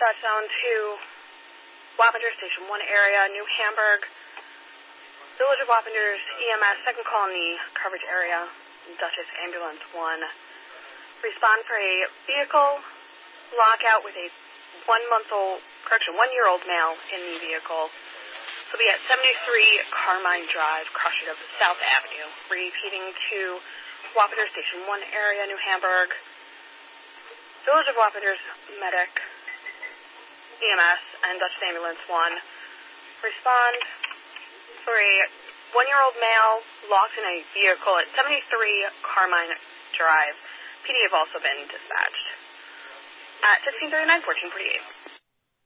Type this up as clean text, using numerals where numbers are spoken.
dispatch zone to Wappinger Station 1 area, New Hamburg, Village of Wappingers, EMS, second call in the coverage area, Dutchess Ambulance 1. Respond for a vehicle lockout with a 1-year-old male in the vehicle. This will be at 73 Carmine Drive, crossing of South Avenue. Repeating to Wappinger Station 1 area, New Hamburg, Village of Wappingers Medic, EMS, and Dutch Ambulance 1. Respond for a 1-year-old male locked in a vehicle at 73 Carmine Drive. PD have also been dispatched at 1539, 1448.